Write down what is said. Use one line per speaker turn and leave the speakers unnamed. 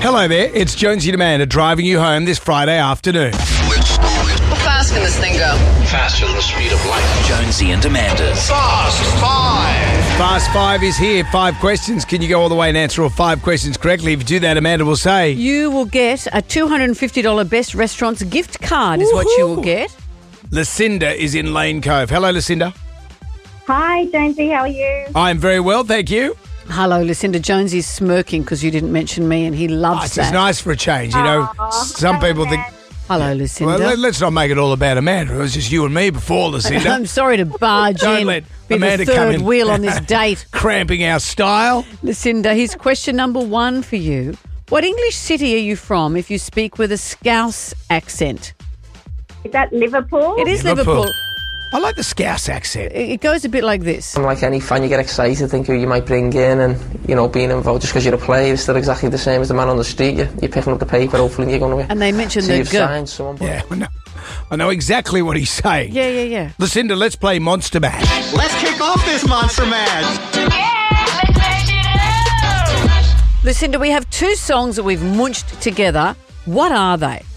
Hello there, it's Jonesy and Amanda driving you home this Friday afternoon.
How fast can this thing go?
Faster than the speed of light.
Jonesy and Amanda's
Fast Five.
Fast Five is here. 5 questions. Can you go all the way and answer all 5 questions correctly? If you do that, Amanda will say...
You will get a $250 Best Restaurants gift card is what you will get.
Lucinda is in Lane Cove. Hello, Lucinda.
Hi, Jonesy. How are you?
I'm very well, thank you.
Hello, Lucinda. Jonesy's smirking because you didn't mention me and he loves
It's
that.
nice for a change, you know. Some people think...
Hello, Lucinda.
Well, let's not make it all about Amanda. It was just you and me before, Lucinda.
I'm sorry to barge
Don't
in,
let
be
Amanda
the
come
third
in.
wheel on this date.
Cramping our style.
Lucinda, here's question number 1 for you. What English city are you from if you speak with a Scouse accent?
Is that Liverpool?
It is
Liverpool.
Liverpool.
I like the Scouse accent.
It goes a bit like this.
Like any fan, you get excited, think who you might bring in, and being involved just because you're a player is still exactly the same as the man on the street. You're picking up the paper, hopefully you're going to win.
And they mentioned
so
the
you've signed someone.
Yeah, I know exactly what he's saying.
Yeah.
Lucinda, let's play Monster Mash.
Let's kick off this Monster Mash.
Lucinda, we have 2 songs that we've munched together. What are they?